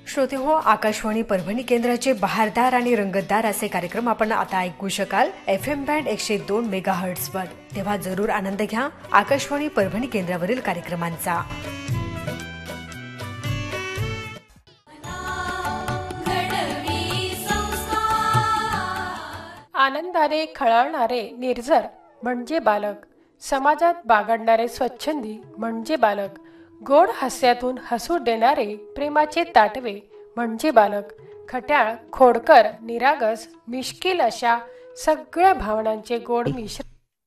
श्रोते हो, आकाशवाणी परभणी केंद्राचे बहारदार आणि रंगतदार असे कार्यक्रम आपण आता ऐकू शकाल FM बँड 102 मेगाहर्ट्झ वर. तेव्हा जरूर आनंद घ्या आकाशवाणी परभणी केंद्रावरील कार्यक्रमांचा. आनंदाने खळाळणारे निर्झर म्हणजे बालक, समाजात बागडणारे स्वच्छंदी म्हणजे बालक, गोड हास्यातून हसू देणारे प्रेमाचे ताटवे म्हणजे बालक, खट्याळ, खोडकर, निरागस, मिश्किल अशा सगळ्या भावनांचे गोड मिश्रण.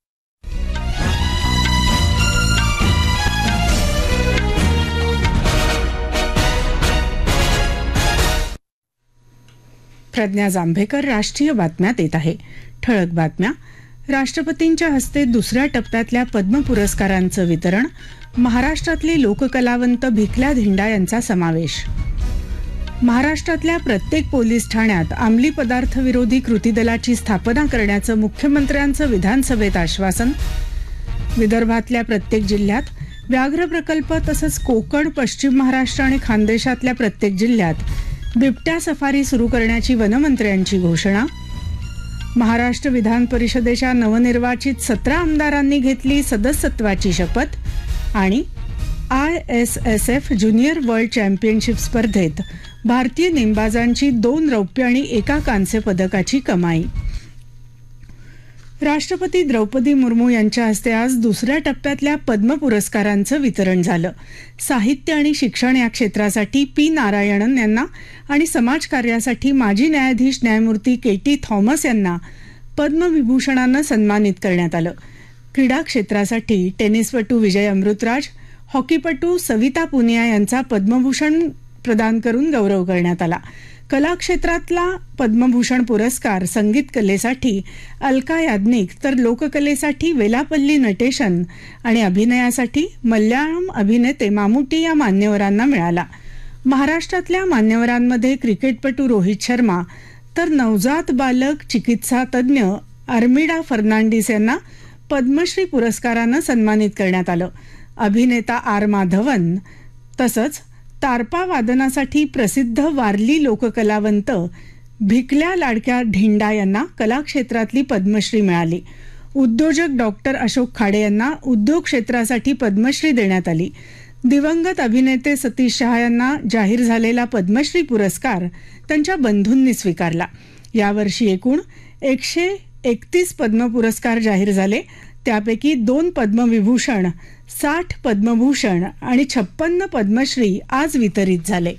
प्रज्ञा जांभेकर राष्ट्रीय बातम्या देत आहे. ठळक बातम्या. राष्ट्रपतींच्या हस्ते दुसऱ्या टप्प्यातल्या पद्म पुरस्कारांचं वितरण. महाराष्ट्रातले लोककलावंत भिकल्या धिंडा यांचा समावेश. महाराष्ट्रातल्या प्रत्येक पोलीस ठाण्यात अंमली पदार्थ विरोधी कृती दलाची स्थापना करण्याचं मुख्यमंत्र्यांचं विधानसभेत आश्वासन. विदर्भातल्या प्रत्येक जिल्ह्यात व्याघ्र प्रकल्प तसंच कोकण, पश्चिम महाराष्ट्र आणि खानदेशातल्या प्रत्येक जिल्ह्यात बिबट्या सफारी सुरू करण्याची वनमंत्र्यांची घोषणा. महाराष्ट्र विधान परिषदेच्या नवनिर्वाचित 17 आमदारांनी घेतली सदस्यत्वाची शपथ. आणि ISSF ज्युनियर वर्ल्ड चॅम्पियनशिप स्पर्धेत भारतीय नेमबाजांची 2 रौप्य आणि 1 कांस्य पदकाची कमाई. राष्ट्रपती द्रौपदी मुर्मू यांच्या हस्ते आज दुसऱ्या टप्प्यातल्या पद्म पुरस्कारांचं वितरण झालं. साहित्य आणि शिक्षण या क्षेत्रासाठी P. नारायणन यांना आणि समाजकार्यासाठी माजी न्यायाधीश न्यायमूर्ती KT थॉमस यांना पद्मविभूषणानं सन्मानित करण्यात आलं. क्रीडा क्षेत्रासाठी टेनिसपटू विजय अमृतराज, हॉकीपटू सविता पुनिया यांचा पद्मभूषण प्रदान करून गौरव करण्यात आला. कला क्षेत्रातला पद्मभूषण पुरस्कार संगीत कलेसाठी अलका याज्ञिक, तर लोककलेसाठी वेलापल्ली नटेशन आणि अभिनयासाठी मल्याळम अभिनेते मामुटी या मान्यवरांना मिळाला. महाराष्ट्रातल्या मान्यवरांमध्ये क्रिकेटपटू रोहित शर्मा, तर नवजात बालक चिकित्सा तज्ज्ञ अर्मिडा फर्नांडिस यांना पद्मश्री पुरस्कारानं सन्मानित करण्यात आलं. अभिनेता R. माधवन तसंच तारपा वादनासाठी प्रसिद्ध वारली लोककलावंत भिकल्या लाडक्या धिंडा यांना कला क्षेत्रातली पद्मश्री मिळाली. उद्योजक डॉक्टर अशोक खाडे यांना उद्योग क्षेत्रासाठी पद्मश्री देण्यात आली. दिवंगत अभिनेते सतीश शहा यांना जाहीर झालेला पद्मश्री पुरस्कार त्यांच्या बंधूंनी स्वीकारला. यावर्षी एकूण 131 पद्म पुरस्कार जाहीर झाले. त्यापैकी 2 पद्मविभूषण, 60 पद्मभूषण आणि 56 पद्मश्री आज वितरित झाले.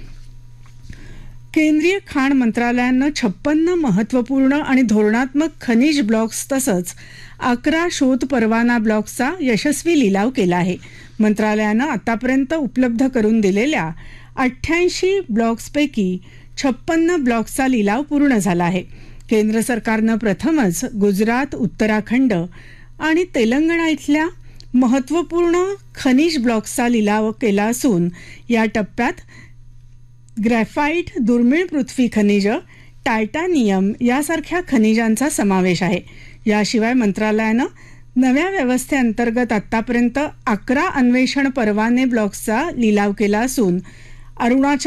केंद्रीय खाण मंत्रालयानं 56 महत्त्वपूर्ण आणि धोरणात्मक खनिज ब्लॉक्स तसंच 11 शोध परवाना ब्लॉक्सचा यशस्वी लिलाव केला आहे. मंत्रालयानं आतापर्यंत उपलब्ध करून दिलेल्या 88 ब्लॉक्सपैकी 56 ब्लॉक्सचा लिलाव पूर्ण झाला आहे. केंद्र सरकारनं प्रथमच गुजरात, उत्तराखंड आणि तेलंगणा इथल्या महत्त्वपूर्ण खनिज ब्लॉक्सचा लिलाव केला असून या टप्प्यात ग्रॅफाइट, दुर्मिळ पृथ्वी खनिज, टायटानियम यासारख्या खनिजांचा समावेश आहे. याशिवाय मंत्रालयानं नव्या व्यवस्थेअंतर्गत आतापर्यंत 11 अन्वेषण परवाने ब्लॉक्सचा लिलाव केला असून अरुणाचल